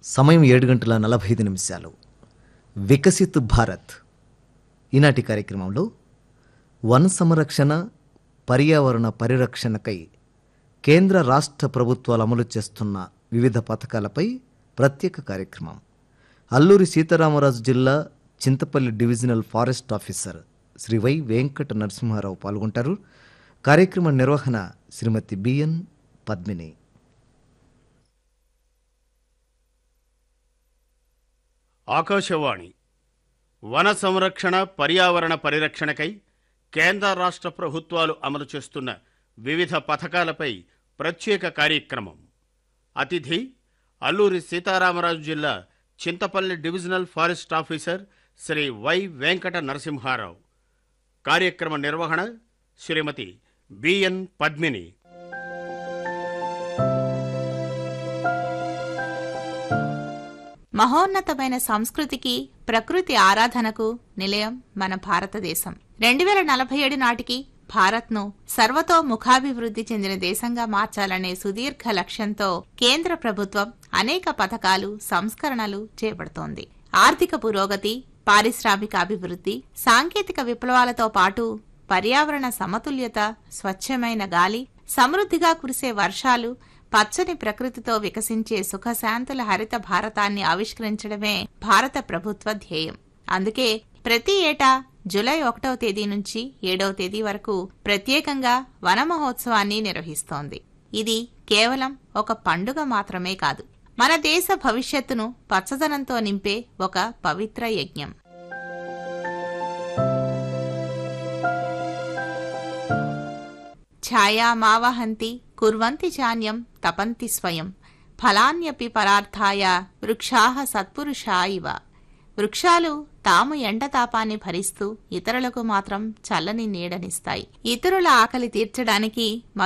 సమయం 7:45. వికసిత్ భారత్. ఈనాటి కార్యక్రమంలో వన సంరక్షణ, పర్యావరణ పరిరక్షణకై కేంద్ర రాష్ట్ర ప్రభుత్వాలు అమలు చేస్తున్న వివిధ పథకాలపై ప్రత్యేక కార్యక్రమం. అల్లూరి సీతారామరాజు జిల్లా Chintapalli divisional forest officer Shri why Venkata Narasimha Rao పాల్గొంటారు. కార్యక్రమ నిర్వహణ శ్రీమతి బిఎన్ పద్మిని. ఆకాశవాణి. వన సంరక్షణ, పర్యావరణ పరిరక్షణకై కేంద్ర రాష్ట్ర ప్రభుత్వాలు అమలు చేస్తున్న వివిధ పథకాలపై ప్రత్యేక కార్యక్రమం. అతిథి అల్లూరి సీతారామరాజు జిల్లా Chintapalli divisional forest officer Shri why Venkata Narasimha Rao. కార్యక్రమ నిర్వహణ శ్రీమతి బిఎన్ పద్మిని. మహోన్నతమైన సంస్కృతికి, ప్రకృతి ఆరాధనకు నిలయం మన భారతదేశం. 2047 నాటికి భారత్ను సర్వతోముఖాభివృద్ధి చెందిన దేశంగా మార్చాలనే సుదీర్ఘ లక్ష్యంతో కేంద్ర ప్రభుత్వం అనేక పథకాలు, సంస్కరణలు చేపడుతోంది. ఆర్థిక పురోగతి, పారిశ్రామిక అభివృద్ధి, సాంకేతిక విప్లవాలతో పాటు పర్యావరణ సమతుల్యత, స్వచ్ఛమైన గాలి, సమృద్ధిగా కురిసే వర్షాలు, పచ్చని ప్రకృతితో వికసించే సుఖశాంతుల హరిత భారతాన్ని ఆవిష్కరించడమే భారత ప్రభుత్వ ధ్యేయం. అందుకే ప్రతి ఏటా జూలై 1వ తేదీ నుంచి 7వ తేదీ వరకు ప్రత్యేకంగా వన మహోత్సవాన్ని నిర్వహిస్తోంది. ఇది కేవలం ఒక పండుగ మాత్రమే కాదు, మన దేశ భవిష్యత్తును పచ్చదనంతో నింపే ఒక పవిత్ర యజ్ఞం. ఛాయా మావహంతి కుర్వంతి చాన్యం తపంతి స్వయం ఫలాన్యపి పరార్థాయ వృక్షాః సత్పురుషా ఇవ. వృక్షాలు తాము ఎండతాపాన్ని భరిస్తూ ఇతరులకు మాత్రం చల్లని నీడనిస్తాయి. ఇతరుల ఆకలి తీర్చడానికి